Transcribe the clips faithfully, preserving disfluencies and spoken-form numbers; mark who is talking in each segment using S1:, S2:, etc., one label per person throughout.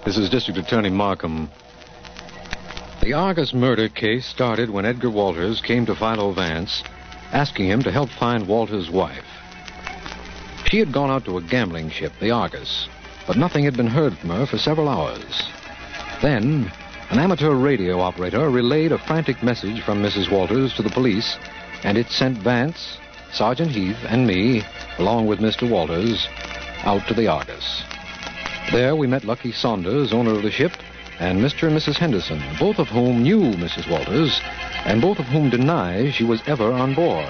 S1: This is District Attorney Markham. The Argus murder case started when Edgar Walters came to Philo Vance, asking him to help find Walters' wife. She had gone out to a gambling ship, the Argus, but nothing had been heard from her for several hours. Then, an amateur radio operator relayed a frantic message from Missus Walters to the police, and it sent Vance, Sergeant Heath, and me, along with Mister Walters, out to the Argus. There we met Lucky Saunders, owner of the ship, and Mister and Missus Henderson, both of whom knew Missus Walters, and both of whom deny she was ever on board.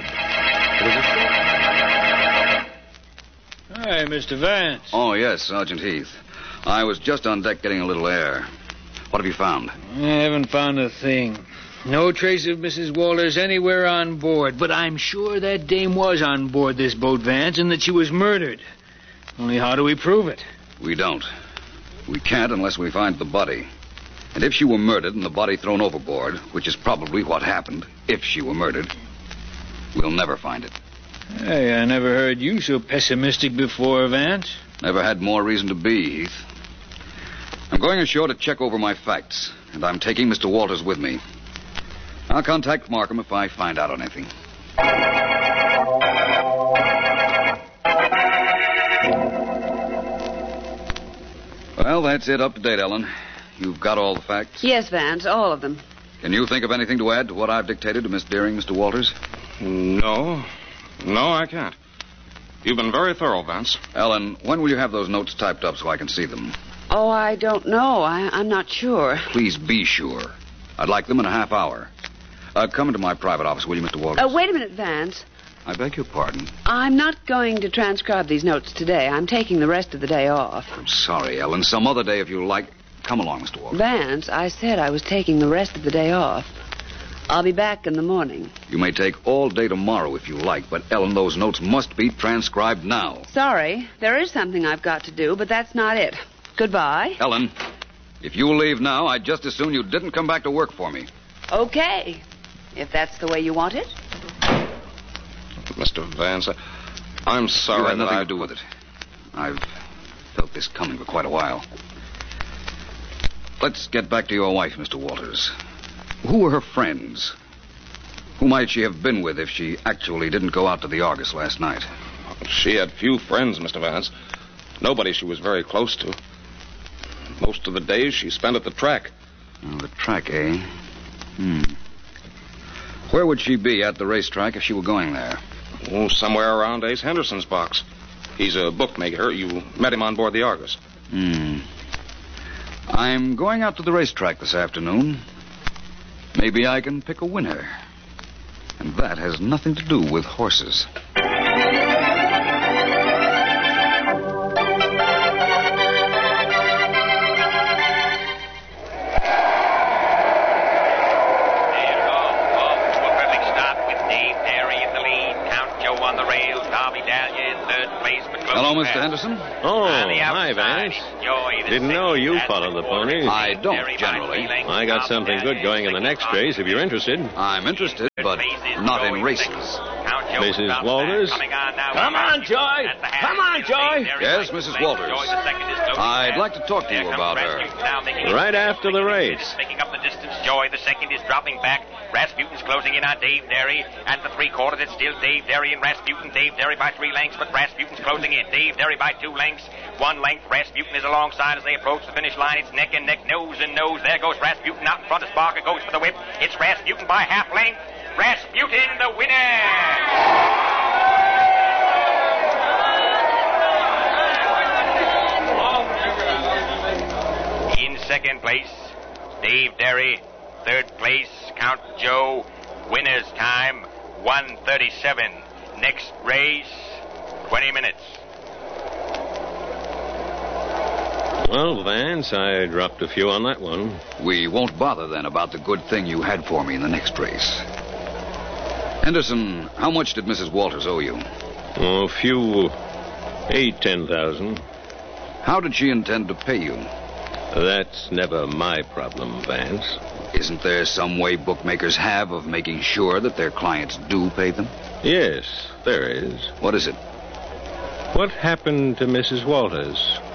S2: Hi, Mister Vance.
S3: Oh, yes, Sergeant Heath. I was just on deck getting a little air. What have you found?
S2: I haven't found a thing. No trace of Missus Walters anywhere on board, but I'm sure that dame was on board this boat, Vance, and that she was murdered. Only how do we prove it?
S3: We don't. We can't unless we find the body. And if she were murdered and the body thrown overboard, which is probably what happened, if she were murdered, we'll never find it.
S2: Hey, I never heard you so pessimistic before, Vance.
S3: Never had more reason to be, Heath. I'm going ashore to check over my facts, and I'm taking Mister Walters with me. I'll contact Markham if I find out anything. Well, that's it. Up to date, Ellen. You've got all the facts?
S4: Yes, Vance, all of them.
S3: Can you think of anything to add to what I've dictated to Miss Deering, Mister Walters?
S5: No. No, I can't. You've been very thorough, Vance.
S3: Ellen, when will you have those notes typed up so I can see them?
S4: Oh, I don't know. I, I'm not sure.
S3: Please be sure. I'd like them in a half hour. Uh, come into my private office, will you, Mister Walters?
S4: Uh, wait a minute, Vance.
S3: I beg your pardon.
S4: I'm not going to transcribe these notes today. I'm taking the rest of the day off.
S3: I'm sorry, Ellen. Some other day, if you like. Come along, Mister Walters.
S4: Vance, I said I was taking the rest of the day off. I'll be back in the morning.
S3: You may take all day tomorrow if you like, but, Ellen, those notes must be transcribed now.
S4: Sorry. There is something I've got to do, but that's not it. Goodbye.
S3: Ellen, if you leave now, I'd just as soon you didn't come back to work for me.
S4: Okay. If that's the way you want it.
S5: Mister Vance, I'm sorry
S3: You had nothing
S5: that I...
S3: to do with it. I've felt this coming for quite a while. Let's get back to your wife, Mister Walters. Who were her friends? Who might she have been with if she actually didn't go out to the Argus last night?
S5: She had few friends, Mister Vance. Nobody she was very close to. Most of the days she spent at the track.
S3: Oh, the track, eh? Hmm. Where would she be at the racetrack if she were going there?
S5: Oh, somewhere around Ace Henderson's box. He's a bookmaker. You met him on board the Argus.
S3: Hmm. I'm going out to the racetrack this afternoon. Maybe I can pick a winner. And that has nothing to do with horses. Hello, Mister Henderson.
S6: Oh, hi, Vance. Didn't know you followed the ponies.
S3: I don't, generally.
S6: I got something good going in the next race, if you're interested.
S3: I'm interested, but not in races.
S6: Missus Walters?
S2: Come on, Joy. Come on, Joy.
S3: Yes, Missus Walters. I'd like to talk to you about her.
S6: Right after the race.
S7: Making up the distance, Joy. The second is dropping back. Rasputin's closing in on Dave Derry. And the three quarters, it's still Dave Derry and Rasputin. Dave Derry by three lengths, but Rasputin's closing in. Dave Derry by two lengths. One length. Rasputin is alongside as they approach the finish line. It's neck and neck, nose and nose. There goes Rasputin out in front as Barker goes for the whip. It's Rasputin by half length. Rasputin, the winner! In second place, Dave Derry. Third place, Count Joe. Winner's time, one thirty-seven. Next race, twenty minutes.
S6: Well, Vance, I dropped a few on that one.
S3: We won't bother then about the good thing you had for me in the next race. Henderson, how much did Missus Walters owe you?
S6: Oh, a few... eight, ten thousand.
S3: How did she intend to pay you?
S6: That's never my problem, Vance.
S3: Isn't there some way bookmakers have of making sure that their clients do pay them?
S6: Yes, there is.
S3: What is it?
S6: What happened to Missus Walters?